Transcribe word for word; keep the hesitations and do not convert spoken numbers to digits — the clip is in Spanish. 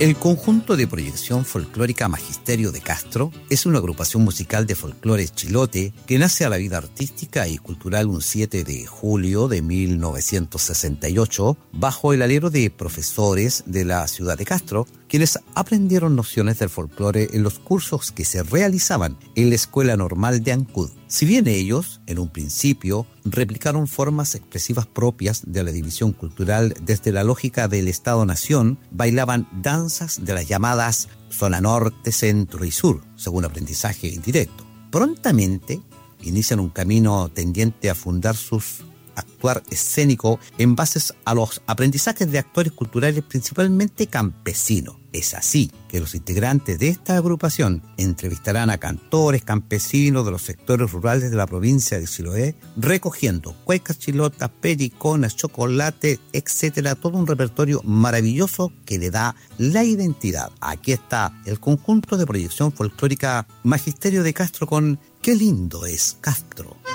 El conjunto de proyección folclórica Magisterio de Castro es una agrupación musical de folclore chilote que nace a la vida artística y cultural un siete de julio de mil novecientos sesenta y ocho bajo el alero de profesores de la ciudad de Castro, quienes aprendieron nociones del folclore en los cursos que se realizaban en la Escuela Normal de Ancud. Si bien ellos, en un principio, replicaron formas expresivas propias de la división cultural desde la lógica del Estado-Nación, bailaban danzas de las llamadas zona norte, centro y sur, según aprendizaje indirecto. Prontamente inician un camino tendiente a fundar sus actuar escénico en bases a los aprendizajes de actores culturales principalmente campesinos. Es así que los integrantes de esta agrupación entrevistarán a cantores campesinos de los sectores rurales de la provincia de Chiloé, recogiendo cuecas chilotas, periconas, chocolate, etcétera, todo un repertorio maravilloso que le da la identidad. Aquí está el conjunto de proyección folclórica Magisterio de Castro con Qué lindo es Castro.